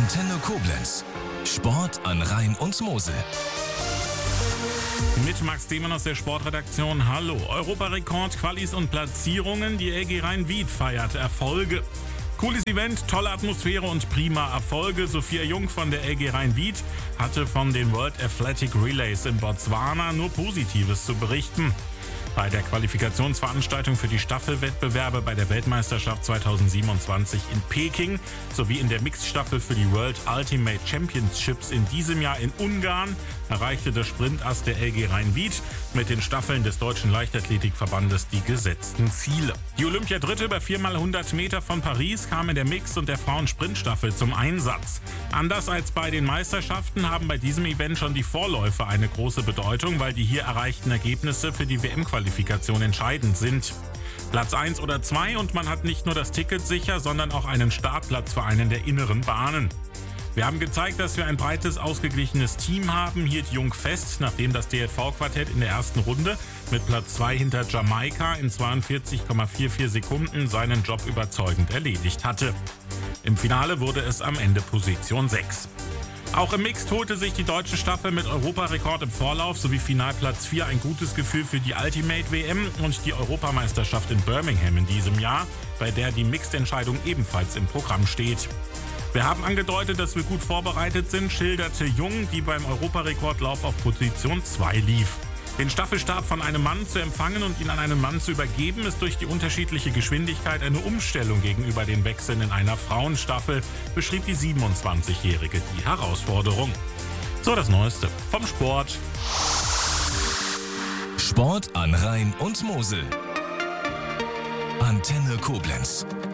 Antenne Koblenz. Sport an Rhein und Mosel. Mit Max Demann aus der Sportredaktion. Hallo. Europarekord, Qualis und Platzierungen. Die LG Rhein-Wied feiert Erfolge. Cooles Event, tolle Atmosphäre und prima Erfolge. Sophia Jung von der LG Rhein-Wied hatte von den World Athletic Relays in Botswana nur Positives zu berichten. Bei der Qualifikationsveranstaltung für die Staffelwettbewerbe bei der Weltmeisterschaft 2027 in Peking sowie in der Mixstaffel für die World Ultimate Championships in diesem Jahr in Ungarn erreichte der Sprintass der LG Rhein-Wied mit den Staffeln des Deutschen Leichtathletikverbandes die gesetzten Ziele. Die Olympiadritte bei 4x100 Meter von Paris kam in der Mix- und der Frauen-Sprintstaffel zum Einsatz. Anders als bei den Meisterschaften haben bei diesem Event schon die Vorläufe eine große Bedeutung, weil die hier erreichten Ergebnisse für die WM-Qualifikation entscheidend sind. Platz 1 oder 2 und man hat nicht nur das Ticket sicher, sondern auch einen Startplatz für einen der inneren Bahnen. Wir haben gezeigt, dass wir ein breites, ausgeglichenes Team haben, hielt Jung fest, nachdem das DLV-Quartett in der ersten Runde mit Platz 2 hinter Jamaika in 42,44 Sekunden seinen Job überzeugend erledigt hatte. Im Finale wurde es am Ende Position 6. Auch im Mixed holte sich die deutsche Staffel mit Europarekord im Vorlauf sowie Finalplatz 4 ein gutes Gefühl für die Ultimate WM und die Europameisterschaft in Birmingham in diesem Jahr, bei der die Mixed-Entscheidung ebenfalls im Programm steht. Wir haben angedeutet, dass wir gut vorbereitet sind, schilderte Jung, die beim Europarekordlauf auf Position 2 lief. Den Staffelstart von einem Mann zu empfangen und ihn an einen Mann zu übergeben, ist durch die unterschiedliche Geschwindigkeit eine Umstellung gegenüber den Wechseln in einer Frauenstaffel, beschrieb die 27-Jährige die Herausforderung. So das Neueste vom Sport. Sport an Rhein und Mosel. Antenne Koblenz.